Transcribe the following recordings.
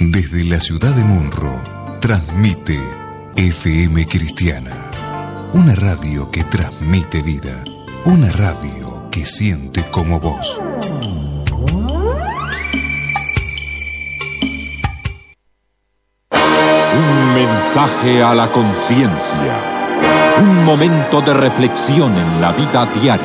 Desde la ciudad de Munro, transmite FM Cristiana. Una radio que transmite vida. Una radio que siente como vos. Un mensaje a la conciencia. Un momento de reflexión en la vida diaria.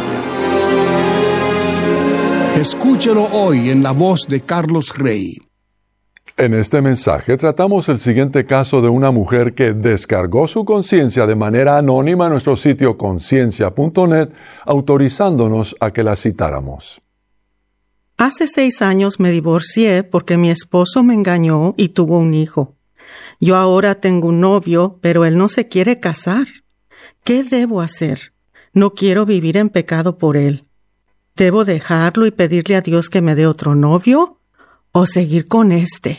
Escúchelo hoy en la voz de Carlos Rey. En este mensaje tratamos el siguiente caso de una mujer que descargó su conciencia de manera anónima en nuestro sitio conciencia.net, autorizándonos a que la citáramos. Hace 6 años me divorcié porque mi esposo me engañó y tuvo un hijo. Yo ahora tengo un novio, pero él no se quiere casar. ¿Qué debo hacer? No quiero vivir en pecado por él. ¿Debo dejarlo y pedirle a Dios que me dé otro novio? ¿O seguir con este?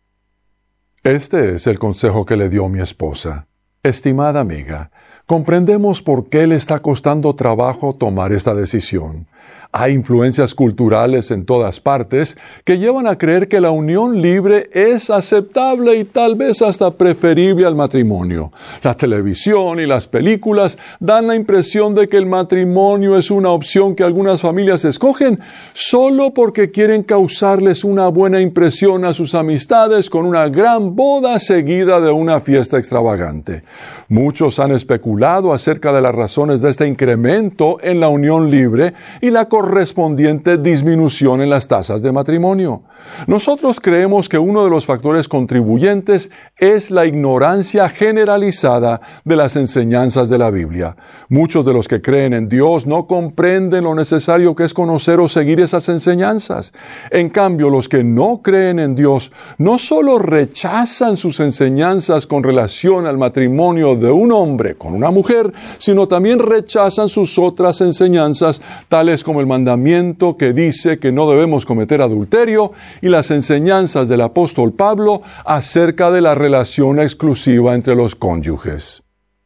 Este es el consejo que le dio mi esposa. Estimada amiga, comprendemos por qué le está costando trabajo tomar esta decisión. Hay influencias culturales en todas partes que llevan a creer que la unión libre es aceptable y tal vez hasta preferible al matrimonio. La televisión y las películas dan la impresión de que el matrimonio es una opción que algunas familias escogen solo porque quieren causarles una buena impresión a sus amistades con una gran boda seguida de una fiesta extravagante. Muchos han especulado acerca de las razones de este incremento en la unión libre y la correspondiente disminución en las tasas de matrimonio. Nosotros creemos que uno de los factores contribuyentes es la ignorancia generalizada de las enseñanzas de la Biblia. Muchos de los que creen en Dios no comprenden lo necesario que es conocer o seguir esas enseñanzas. En cambio, los que no creen en Dios no solo rechazan sus enseñanzas con relación al matrimonio de un hombre con una mujer, sino también rechazan sus otras enseñanzas, tales como el mandamiento que dice que no debemos cometer adulterio y las enseñanzas del apóstol Pablo acerca de la relación exclusiva entre los cónyuges.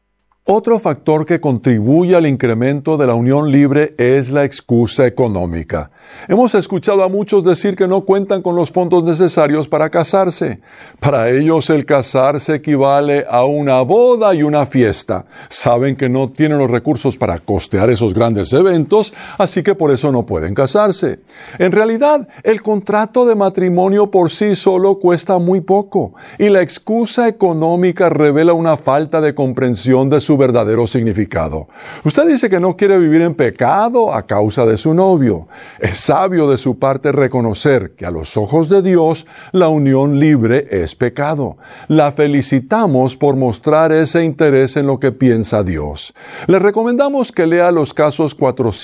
Otro factor que contribuye al incremento de la unión libre es la excusa económica. Hemos escuchado a muchos decir que no cuentan con los fondos necesarios para casarse. Para ellos el casarse equivale a una boda y una fiesta. Saben que no tienen los recursos para costear esos grandes eventos, así que por eso no pueden casarse. En realidad, el contrato de matrimonio por sí solo cuesta muy poco, y la excusa económica revela una falta de comprensión de su verdadero significado. Usted dice que no quiere vivir en pecado a causa de su novio. Es sabio de su parte reconocer que a los ojos de Dios la unión libre es pecado. La felicitamos por mostrar ese interés en lo que piensa Dios. Le recomendamos que lea los casos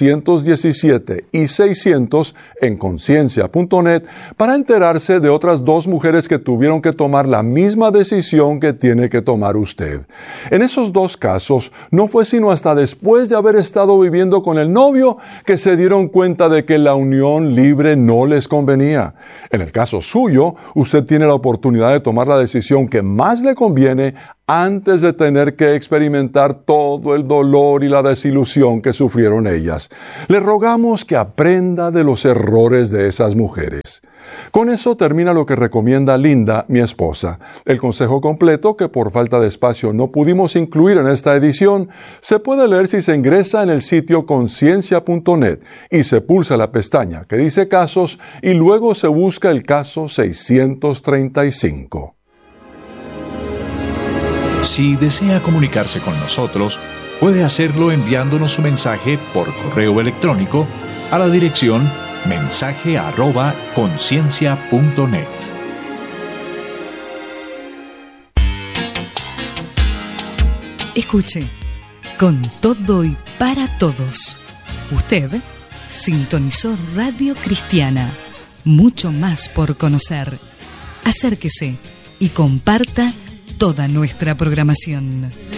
417 y 600 en conciencia.net para enterarse de otras 2 mujeres que tuvieron que tomar la misma decisión que tiene que tomar usted. En esos 2 casos, no fue sino hasta después de haber estado viviendo con el novio que se dieron cuenta de que la unión libre no les convenía. En el caso suyo, usted tiene la oportunidad de tomar la decisión que más le conviene antes de tener que experimentar todo el dolor y la desilusión que sufrieron ellas. Le rogamos que aprenda de los errores de esas mujeres. Con eso termina lo que recomienda Linda, mi esposa. El consejo completo, que por falta de espacio no pudimos incluir en esta edición, se puede leer si se ingresa en el sitio conciencia.net y se pulsa la pestaña que dice casos y luego se busca el caso 635. Si desea comunicarse con nosotros, puede hacerlo enviándonos su mensaje por correo electrónico a la dirección mensaje@conciencia.net. Escuche, con todo y para todos. Usted sintonizó Radio Cristiana. Mucho más por conocer. Acérquese y comparta toda nuestra programación.